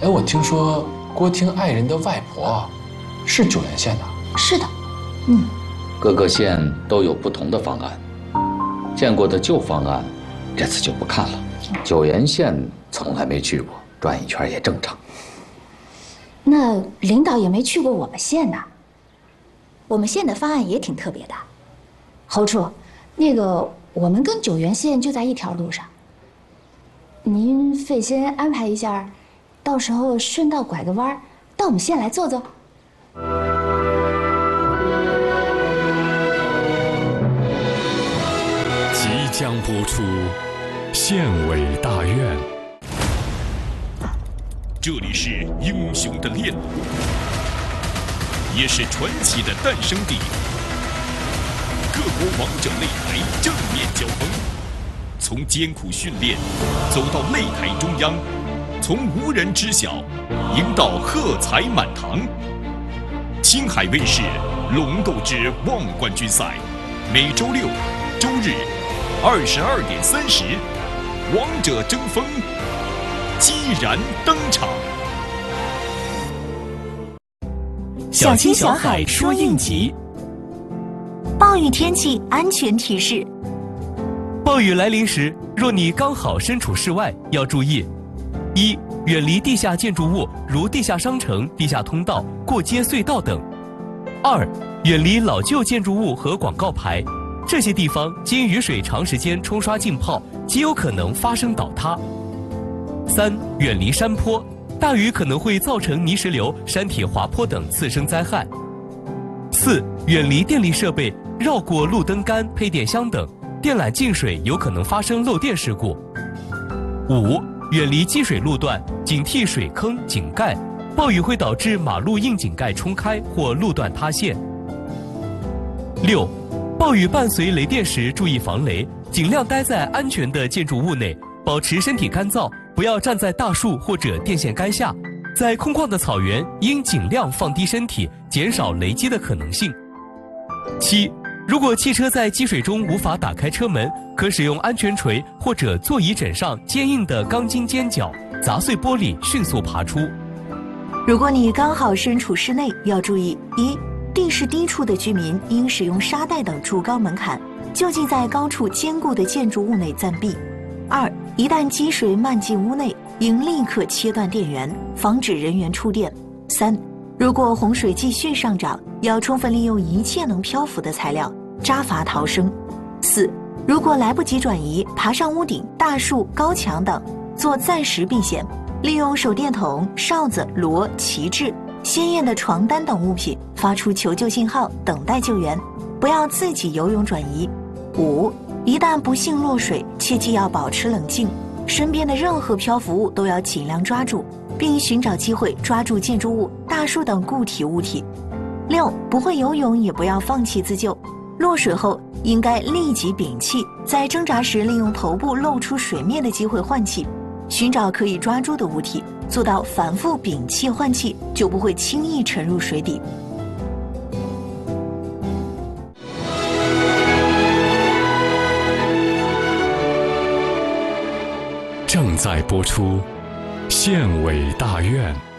哎，我听说郭听爱人的外婆是九原县的。 是的， 各个县都有不同的方案，见过的旧方案，这次就不看了。九原县从来没去过，转一圈也正常。 那领导也没去过我们县呢。我们县的方案也挺特别的。侯处，那个我们跟九原县就在一条路上，您费心安排一下，到时候顺道拐个弯，到我们县来坐坐。 即将播出《县委大院》。 这里是英雄的练路，也是传奇的诞生地。各国王者擂台正面交锋，从艰苦训练走到擂台中央，从无人知晓赢到喝彩满堂。青海卫视《龙斗之望冠军赛》，每周六、周日22:30，王者争锋，激然登场。 小青小海说应急。暴雨天气安全提示： 暴雨来临时，若你刚好身处室外，要注意：一、远离地下建筑物，如地下商城、地下通道、过街隧道等；二、远离老旧建筑物和广告牌，这些地方经雨水长时间冲刷浸泡，极有可能发生倒塌；三、远离山坡，大雨可能会造成泥石流、山体滑坡等次生灾害；四、远离电力设备，绕过路灯杆、配电箱等，电缆进水有可能发生漏电事故；五、远离积水路段，警惕水坑、井盖，暴雨会导致马路窨井盖冲开或路段塌陷；六、暴雨伴随雷电时注意防雷，尽量待在安全的建筑物内，保持身体干燥，不要站在大树或者电线杆下。在空旷的草原，应尽量放低身体，减少雷击的可能性。七、如果汽车在积水中无法打开车门，可使用安全锤或者座椅枕上坚硬的钢筋尖角砸碎玻璃，迅速爬出。 如果你刚好身处室内，要注意：一、地势低处的居民应使用沙袋等筑高门槛，就近在高处坚固的建筑物内暂避；二、一旦积水漫进屋内，应立刻切断电源，防止人员触电；三、如果洪水继续上涨，要充分利用一切能漂浮的材料，扎筏逃生；四、如果来不及转移，爬上屋顶、大树、高墙等，做暂时避险，利用手电筒、哨子、锣、旗帜、鲜艳的床单等物品发出求救信号，等待救援，不要自己游泳转移。五、一旦不幸落水，切记要保持冷静，身边的任何漂浮物都要尽量抓住，并寻找机会抓住建筑物、大树等固体物体。六、不会游泳也不要放弃自救，落水后应该立即屏气，在挣扎时利用头部露出水面的机会换气，寻找可以抓住的物体，做到反复屏气换气，就不会轻易沉入水底。 正在播出《县委大院》。